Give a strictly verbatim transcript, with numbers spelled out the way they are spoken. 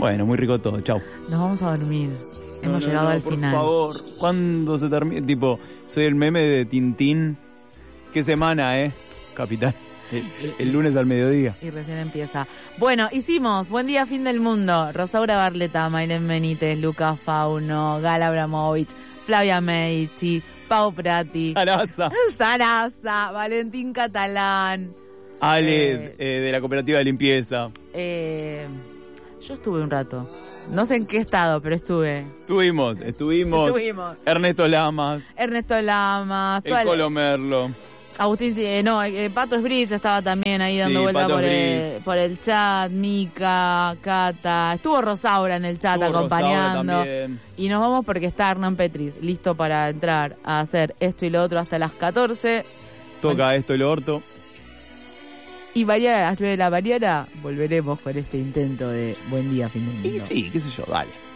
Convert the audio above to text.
Bueno, muy rico todo, chau. Nos vamos a dormir. No, Hemos no, llegado no, al por final. Por favor, ¿cuándo se termina? Tipo, soy el meme de Tintín. ¿Qué semana, eh, capitán? El, el lunes al mediodía. Y recién empieza. Bueno, hicimos Buen Día, Fin del Mundo. Rosaura Barleta, Maylen Benítez, Lucas Fauno, Gala Abramovich, Flavia Medici, Pau Prati, Sarasa. Sarasa, Valentín Catalán. Ale, Eh, eh, de la cooperativa de limpieza. Eh, yo estuve un rato. No sé en qué estado, pero estuve. Estuvimos, estuvimos. Estuvimos. Ernesto Lamas, Ernesto Lamas, el Colo Merlo. Agustín, eh, no, eh, Pato Esbritz estaba también ahí dando Sí, vuelta Pato por Esbritz. el, por el chat, Mica, Cata, estuvo Rosaura en el chat Estuvo acompañando. Rosaura también. Y nos vamos porque está Hernán Petris, listo para entrar a hacer esto y lo otro hasta las catorce. Toca esto y lo orto. Y mañana a las nueve de la mañana volveremos con este intento de Buen Día, Fin del Mundo. Y sí, qué sé yo, dale.